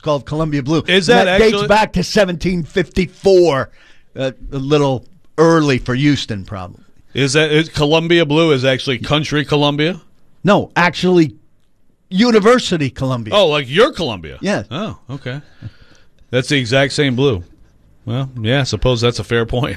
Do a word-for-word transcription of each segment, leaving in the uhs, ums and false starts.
called Columbia Blue. Is that, that actually dates back to seventeen fifty-four? Uh, a little early for Houston, probably. Is that is Columbia Blue is actually Country Columbia? No, actually, University Columbia. Oh, like your Columbia? Yes. Oh, okay. That's the exact same blue. Well, yeah, I suppose that's a fair point.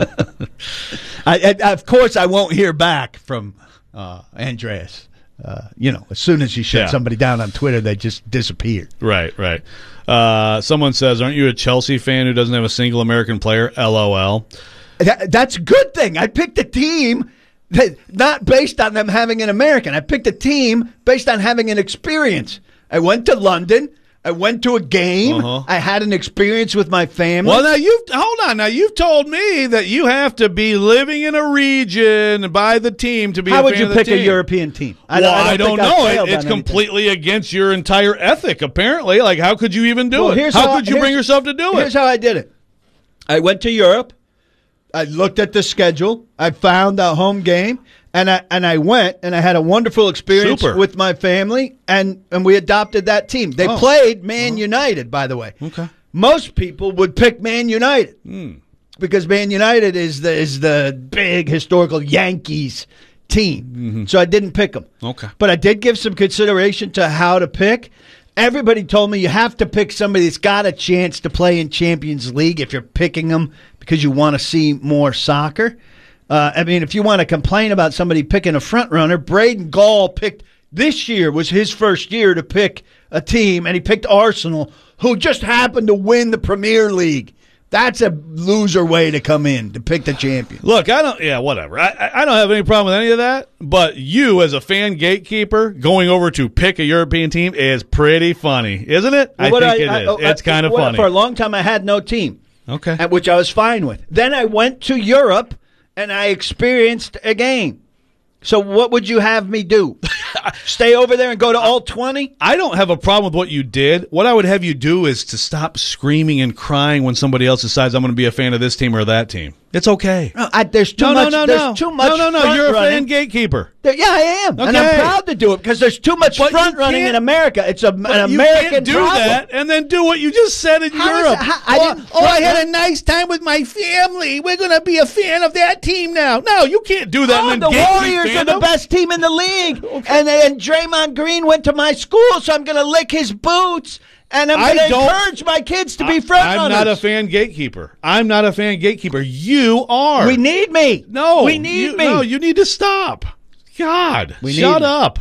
I, I, of course, I won't hear back from uh, Andreas. Uh, you know, as soon as you shut Yeah. somebody down on Twitter, they just disappear. Right, right. Uh, someone says, aren't you a Chelsea fan who doesn't have a single American player? L O L. That, that's a good thing. I picked a team that, not based on them having an American. I picked a team based on having an experience. I went to London. I went to a game. Uh-huh. I had an experience with my family. Well, now you've hold on. Now you've told me that you have to be living in a region by the team to be. How a would fan you of the pick a team. European team? I, well, I don't, I don't know. think I failed It, it's on anything. completely against your entire ethic. Apparently, like how could you even do Well, it? here's How how- could you bring here's- yourself to do Here's it? how I did it. I went to Europe. I looked at the schedule. I found a home game, and I and I went, and I had a wonderful experience Super. with my family, and, and we adopted that team. They Oh. played Man United, by the way. Okay. Most people would pick Man United Hmm. because Man United is the is the big historical Yankees team. Mm-hmm. So I didn't pick them. Okay. But I did give some consideration to how to pick. Everybody told me you have to pick somebody that's got a chance to play in Champions League if you're picking them because you want to see more soccer. Uh, I mean, if you want to complain about somebody picking a front runner, Braden Gall picked this year was his first year to pick a team, and he picked Arsenal, who just happened to win the Premier League. That's a loser way to come in, to pick the champion. Look, I don't. Yeah, whatever. I, I I don't have any problem with any of that. But you, as a fan gatekeeper, going over to pick a European team is pretty funny, isn't it? I What think it I- is. I- it's kind of what- funny. For a long time, I had no team. Okay. At which I was fine with. Then I went to Europe and I experienced a game. So what would you have me do? Stay over there and go to all twenty? I don't have a problem with what you did. What I would have you do is to stop screaming and crying when somebody else decides I'm going to be a fan of this team or that team. It's okay. No, I, there's too No, much. no, no, there's no. too much. No, no, no. front You're a running. fan gatekeeper. There- yeah, I am, and I'm Okay. proud to do it because there's too much But you front running can't- in America. It's a, an But you American can't do problem. that and then do what you just said in How is Europe. it- how- I oh, didn't- oh, I had what- a nice time with my family. We're going to be a fan of that team now. No, you can't do that. Oh, and then the gatekeep Warriors are the fandom. best team in the league, and and Draymond Green went to my school, so I'm going to lick his boots, and I'm I going to don't- encourage my kids to be front I'm runners. not a fan gatekeeper. I'm not a fan gatekeeper. You are. We need me. No, we need you, me. No, you need to stop. God, We shut need- up.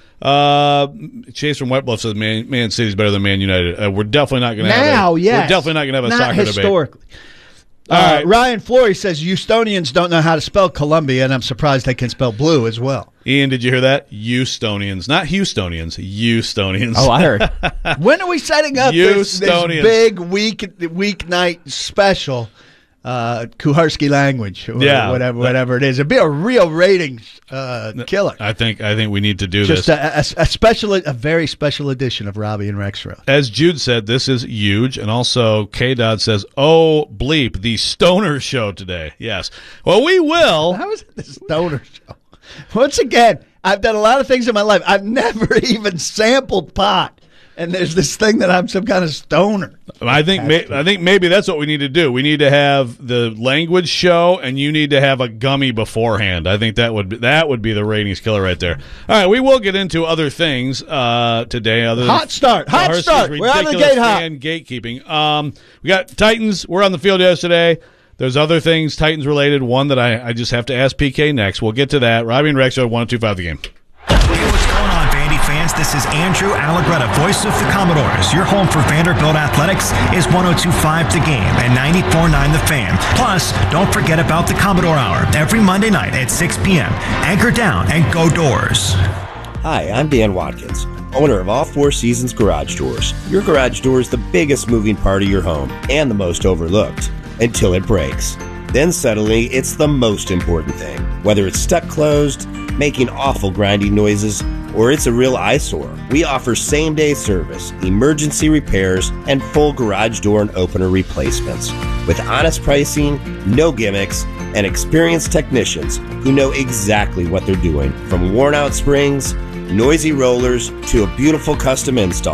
Uh, Chase from White Bluff says Man, Man City's better than Man United. Uh, we're definitely not going to have now, a, yes. We're definitely not going to have a not soccer debate. historically. All Uh, right. Ryan Flory says Houstonians don't know how to spell Columbia, and I'm surprised they can spell blue as well. Ian, did you hear that? Houstonians, not Houstonians. Houstonians. Oh, I heard. When are we setting up this, this Houstonians. big week weeknight special? Uh, Kuharski language, or Yeah. whatever, whatever it is. It'd be a real ratings uh, killer. I think I think we need to do Just this. a, a, a special, a very special edition of Robbie and Rexroad. As Jude said, this is huge. And also, K. Dodd says, oh, bleep, the Stoner Show today. Yes. Well, we will. How is it the Stoner Show? Once again, I've done a lot of things in my life. I've never even sampled pot. And there's this thing that I'm some kind of stoner. I think may, I think maybe that's what we need to do. We need to have the language show, and you need to have a gummy beforehand. I think that would be, that would be the ratings killer right there. All right, we will get into other things uh, today. Other Hot start, hot Hurst's start. We're out of the ridiculous gate hot. fan gatekeeping. Um, we got Titans. We're on the field yesterday. There's other things Titans related. One that I, I just have to ask P K next. We'll get to that. Robbie and Rex are one two five the game. Hey, what's going on, Vandy fans? This is Andrew Allegretta, voice of the Commodores. Your home for Vanderbilt Athletics is one oh two point five The Game and ninety-four point nine The Fan. Plus, don't forget about the Commodore Hour every Monday night at six p.m. Anchor down and go Doors. Hi, I'm Dan Watkins, owner of All Four Seasons Garage Doors. Your garage door is the biggest moving part of your home and the most overlooked until it breaks. Then suddenly, it's the most important thing. Whether it's stuck closed, making awful grinding noises, or it's a real eyesore, we offer same-day service, emergency repairs, and full garage door and opener replacements. With honest pricing, no gimmicks, and experienced technicians who know exactly what they're doing. From worn-out springs, noisy rollers, to a beautiful custom install,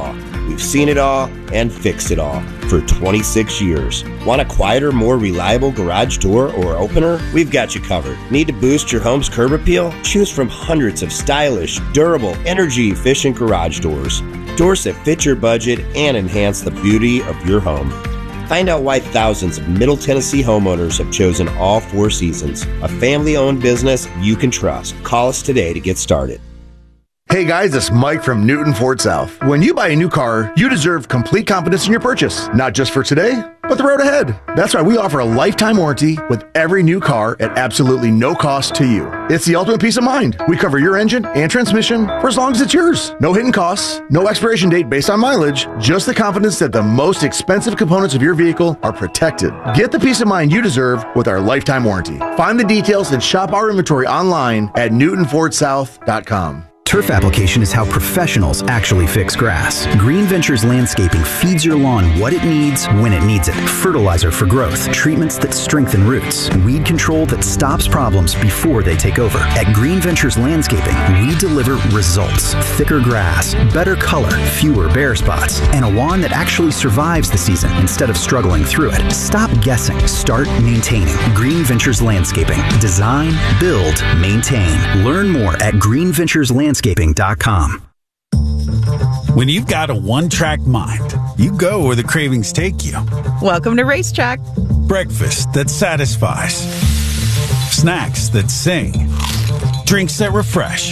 We've seen it all and fixed it all for twenty-six years. Want a quieter, more reliable garage door or opener? We've got you covered. Need to boost your home's curb appeal? Choose from hundreds of stylish, durable, energy-efficient garage doors. Doors that fit your budget and enhance the beauty of your home. Find out why thousands of Middle Tennessee homeowners have chosen All Four Seasons, a family-owned business you can trust. Call us today to get started. Hey guys, it's Mike from Newton Ford South. When you buy a new car, you deserve complete confidence in your purchase, not just for today, but the road ahead. That's why we offer a lifetime warranty with every new car at absolutely no cost to you. It's the ultimate peace of mind. We cover your engine and transmission for as long as it's yours. No hidden costs, no expiration date based on mileage, just the confidence that the most expensive components of your vehicle are protected. Get the peace of mind you deserve with our lifetime warranty. Find the details and shop our inventory online at newton ford south dot com. Turf application is how professionals actually fix grass. Green Ventures Landscaping feeds your lawn what it needs when it needs it. Fertilizer for growth, treatments that strengthen roots, weed control that stops problems before they take over. At Green Ventures Landscaping, we deliver results. Thicker grass, better color, fewer bare spots, and a lawn that actually survives the season instead of struggling through it. Stop guessing. Start maintaining. Green Ventures Landscaping. Design, build, maintain. Learn more at green ventures landscaping dot com. When you've got a one-track mind, you go where the cravings take you. Welcome to Racetrack. Breakfast that satisfies. Snacks that sing. Drinks that refresh.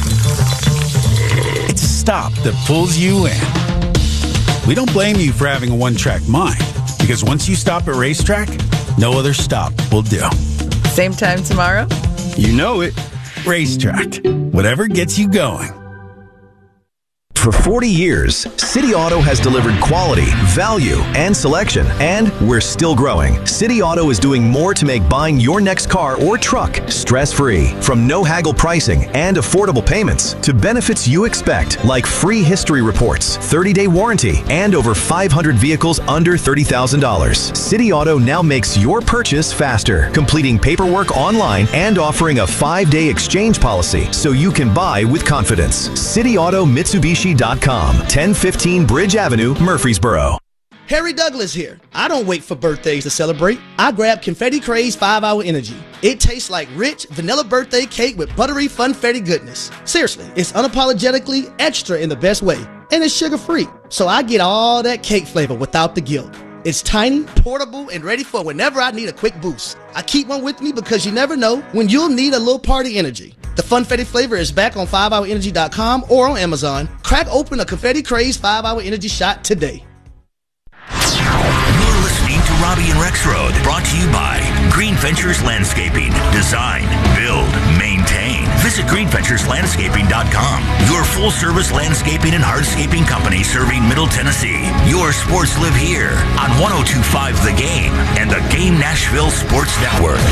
It's a stop that pulls you in. We don't blame you for having a one-track mind, because once you stop at Racetrack, no other stop will do. Same time tomorrow? You know it. Racetrack. Whatever gets you going. For forty years, City Auto has delivered quality, value, and selection, and we're still growing. City Auto is doing more to make buying your next car or truck stress-free. From no haggle pricing and affordable payments to benefits you expect, like free history reports, thirty-day warranty, and over five hundred vehicles under thirty thousand dollars. City Auto now makes your purchase faster, completing paperwork online and offering a five-day exchange policy so you can buy with confidence. City Auto Mitsubishi dot com, ten fifteen Bridge Avenue, Murfreesboro. Harry Douglas here. I don't wait for birthdays to celebrate. I grab Confetti Craze five hour Energy. It tastes like rich vanilla birthday cake with buttery funfetti goodness. Seriously, it's unapologetically extra in the best way, and it's sugar-free. So I get all that cake flavor without the guilt. It's tiny, portable, and ready for whenever I need a quick boost. I keep one with me because you never know when you'll need a little party energy. The Funfetti flavor is back on five hour energy dot com or on Amazon. Crack open a Confetti Craze five hour Energy shot today. You're listening to Robbie and Rex Road, brought to you by Green Ventures Landscaping. Design, build, maintain. Visit green ventures landscaping dot com. Your full-service landscaping and hardscaping company serving Middle Tennessee. Your sports live here on one oh two point five The Game and the Game Nashville Sports Network.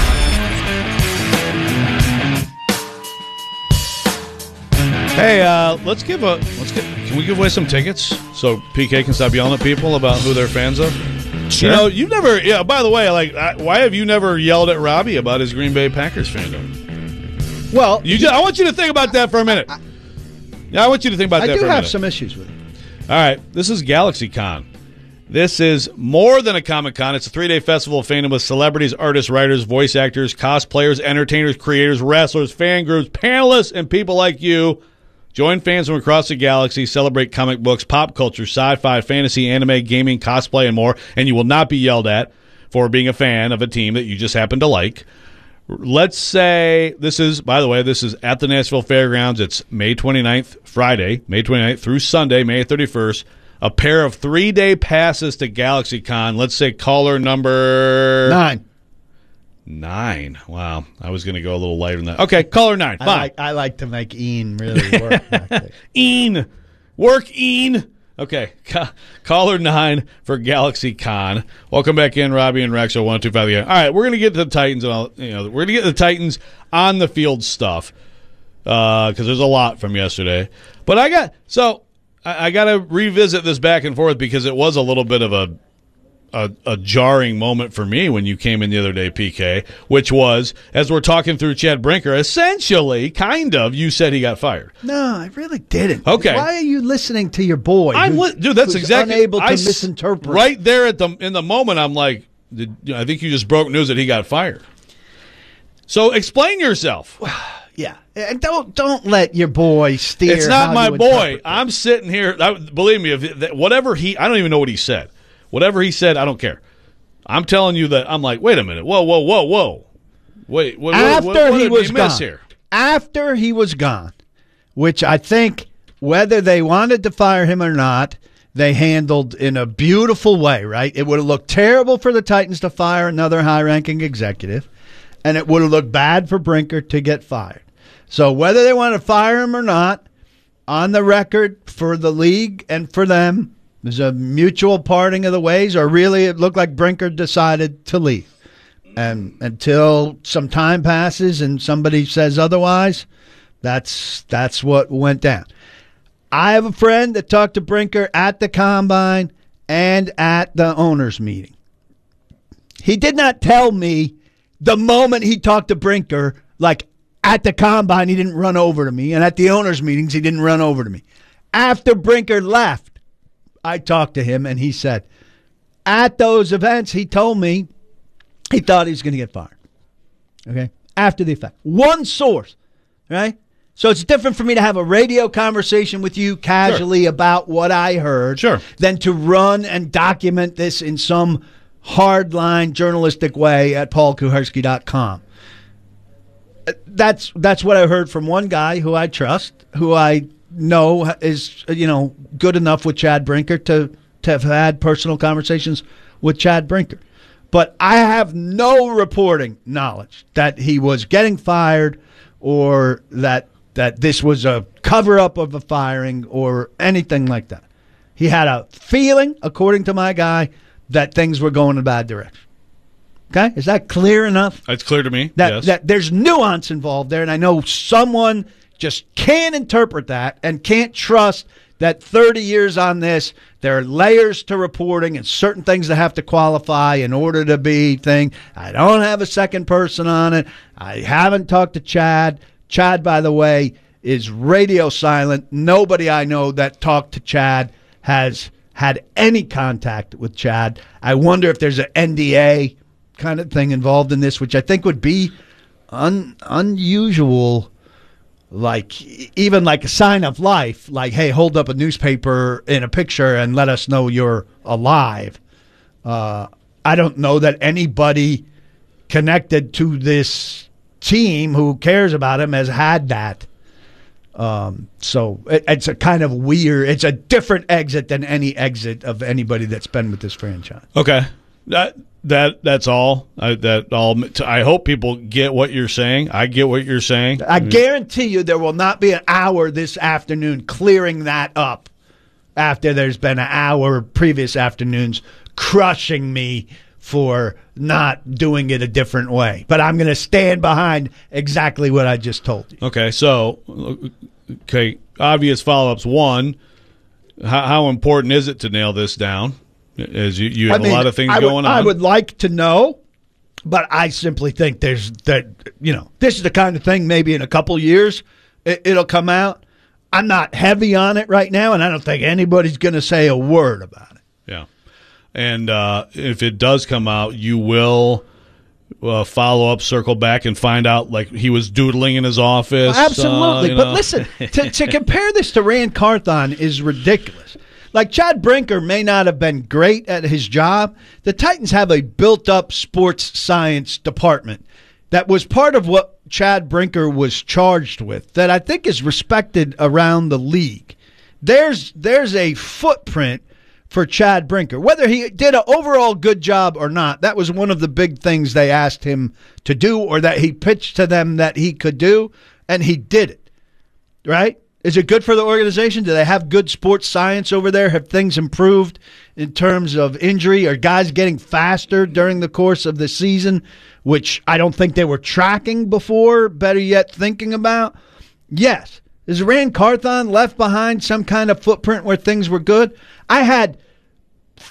Hey, uh, let's give a let's get. Can we give away some tickets so P K can stop yelling at people about who they're fans of? Sure. You know, you've never. Yeah. By the way, like, I, why have you never yelled at Robbie about his Green Bay Packers fandom? Well, you. Just, I want you to think about that for a minute. I, yeah, I want you to think about I that. do for a have minute. some issues with it. All right, this is GalaxyCon. This is more than a Comic-Con. It's a three-day festival of fandom with celebrities, artists, writers, voice actors, cosplayers, entertainers, creators, wrestlers, fan groups, panelists, and people like you. Join fans from across the galaxy, celebrate comic books, pop culture, sci-fi, fantasy, anime, gaming, cosplay, and more, and you will not be yelled at for being a fan of a team that you just happen to like. Let's say this is, by the way, this is at the Nashville Fairgrounds. It's May twenty-ninth, Friday, May twenty-ninth through Sunday, May thirty-first. A pair of three-day passes to GalaxyCon. Let's say caller number... Nine. Nine. Wow. I was going to go a little lighter than that. Okay, caller nine. Fine. I like, I like to make Ian really work back there. Ian. Work, Ian. Okay. Ca- caller nine for GalaxyCon. Welcome back in, Robbie and Rex. one two five. All right, we're going to get to the Titans. And all, you know, we're going to get to the Titans on the field stuff because uh, there's a lot from yesterday. But I got so I, I got to revisit this back and forth because it was a little bit of a a, a jarring moment for me when you came in the other day, P K, which was, as we're talking through Chad Brinker, essentially, kind of, you said he got fired. No, I really didn't. Okay. Why are you listening to your boy? I'm who- li- dude, that's who's exactly unable to I s- misinterpret. Right there at the in the moment, I'm like, did, I think you just broke news that he got fired. So explain yourself. Yeah, and don't don't let your boy steer. It's not how my you boy. interpret I'm sitting here. I, believe me, if that, whatever he, I don't even know what he said. Whatever he said, I don't care. I'm telling you that I'm like, wait a minute, whoa, whoa, whoa, whoa, wait, what, After what, what he did was we miss gone, here? after he was gone, which I think whether they wanted to fire him or not, they handled in a beautiful way. Right? It would have looked terrible for the Titans to fire another high-ranking executive, and it would have looked bad for Brinker to get fired. So whether they want to fire him or not, on the record for the league and for them, there's a mutual parting of the ways, or really it looked like Brinker decided to leave. And until some time passes and somebody says otherwise, that's that's what went down. I have a friend that talked to Brinker at the Combine and at the owners' meeting. He did not tell me the moment he talked to Brinker, like at the Combine, he didn't run over to me, and at the owners' meetings, he didn't run over to me. After Brinker left, I talked to him, and he said, at those events, he told me he thought he was going to get fired. Okay? After the effect. One source, right? So it's different for me to have a radio conversation with you casually sure. about what I heard sure. than to run and document this in some hardline journalistic way at paul kuharsky dot com. That's that's what I heard from one guy who I trust, who I know is, you know, good enough with Chad Brinker to, to have had personal conversations with Chad Brinker. But I have no reporting knowledge that he was getting fired or that that this was a cover-up of a firing or anything like that. He had a feeling, according to my guy, that things were going in a bad direction. Okay? Is that clear enough? It's clear to me, that, yes. That there's nuance involved there, and I know someone just can't interpret that and can't trust that thirty years on this, there are layers to reporting and certain things that have to qualify in order to be thing. I don't have a second person on it. I haven't talked to Chad. Chad, by the way, is radio silent. Nobody I know that talked to Chad has had any contact with Chad. I wonder if there's an N D A kind of thing involved in this, which I think would be un- unusual, like even like a sign of life, like, hey, hold up a newspaper in a picture and let us know you're alive. Uh, I don't know that anybody connected to this team who cares about him has had that. Um, so it, it's a kind of weird, it's a different exit than any exit of anybody that's been with this franchise. Okay. That that that's all. I, that all. I hope people get what you're saying. I get what you're saying. I guarantee you there will not be an hour this afternoon clearing that up after there's been an hour previous afternoons crushing me for not doing it a different way. But I'm going to stand behind exactly what I just told you. Okay, so, okay, obvious follow-ups. One, how, how important is it to nail this down? As you, you have I mean, a lot of things I going would, on. I would like to know, but I simply think there's that, you know, this is the kind of thing maybe in a couple years it, it'll come out. I'm not heavy on it right now, and I don't think anybody's going to say a word about it. Yeah. And uh, if it does come out, you will uh, follow up, circle back, and find out like he was doodling in his office. Well, absolutely. Uh, but know. listen, to, to compare this to Rand Carthon is ridiculous. Like, Chad Brinker may not have been great at his job. The Titans have a built-up sports science department that was part of what Chad Brinker was charged with that I think is respected around the league. There's there's a footprint for Chad Brinker. Whether he did an overall good job or not, that was one of the big things they asked him to do or that he pitched to them that he could do, and he did it, right? Is it good for the organization? Do they have good sports science over there? Have things improved in terms of injury? Are guys getting faster during the course of the season, which I don't think they were tracking before, better yet thinking about? Yes. Is Rand Carthon left behind some kind of footprint where things were good? I had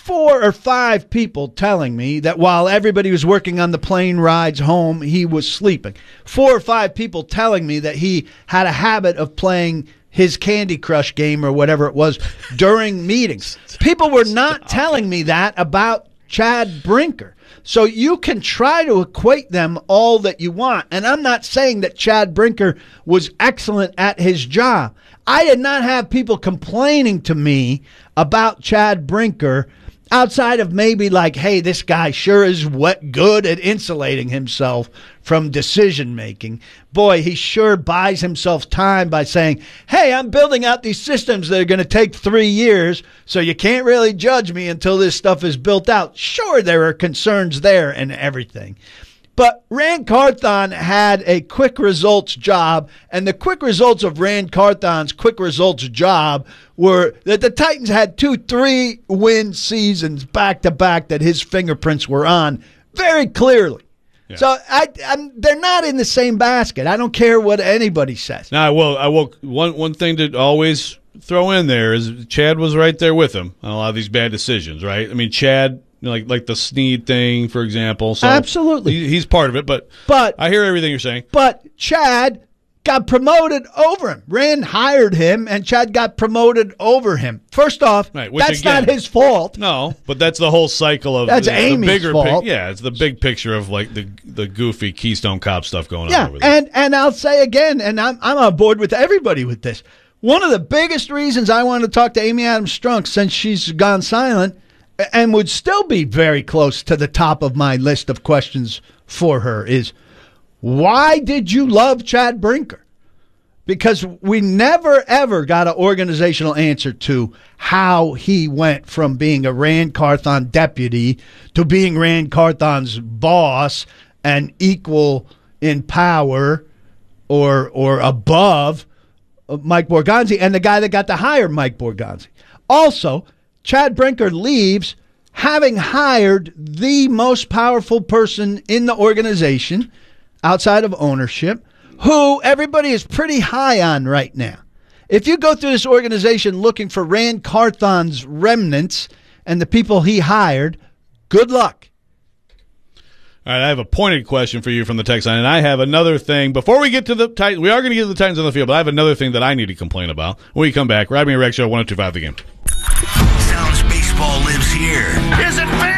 four or five people telling me that while everybody was working on the plane rides home, he was sleeping. Four or five people telling me that he had a habit of playing his Candy Crush game or whatever it was during meetings. People were not telling me that about Chad Brinker. So you can try to equate them all that you want. And I'm not saying that Chad Brinker was excellent at his job. I did not have people complaining to me about Chad Brinker outside of maybe like, hey, this guy sure is what good at insulating himself from decision making. Boy, he sure buys himself time by saying, hey, I'm building out these systems that are going to take three years, so you can't really judge me until this stuff is built out. Sure, there are concerns there and everything. But Rand Carthon had a quick results job, and the quick results of Rand Carthon's quick results job were that the Titans had two three-win seasons back-to-back that his fingerprints were on very clearly. Yeah. So I, I'm, they're not in the same basket. I don't care what anybody says. Now, I will. I will. One one thing to always throw in there is Chad was right there with him on a lot of these bad decisions, right? I mean, Chad. Like like the Snead thing, for example. So absolutely. He, he's part of it, but, but I hear everything you're saying. But Chad got promoted over him. Rand hired him, and Chad got promoted over him. First off, right, which that's again, not his fault. No, but that's the whole cycle of that's the, Amy's the bigger fault. Pic- yeah, it's the big picture of like the the goofy Keystone Cop stuff going yeah, on over there. And, and I'll say again, and I'm, I'm on board with everybody with this. One of the biggest reasons I wanted to talk to Amy Adams Strunk since she's gone silent and would still be very close to the top of my list of questions for her is, why did you love Chad Brinker? Because we never, ever got an organizational answer to how he went from being a Rand Carthon deputy to being Rand Carthon's boss and equal in power or or above Mike Borgonzi and the guy that got to hire Mike Borgonzi. Also, Chad Brinker leaves having hired the most powerful person in the organization outside of ownership, who everybody is pretty high on right now. If you go through this organization looking for Rand Carthon's remnants and the people he hired, good luck. All right, I have a pointed question for you from the text line, and I have another thing. Before we get to the Titans, we are going to get to the Titans on the field, but I have another thing that I need to complain about. When we come back, Rodney and Rex Show, one oh two point five The Game. Sounds baseball lives here. Is it fair?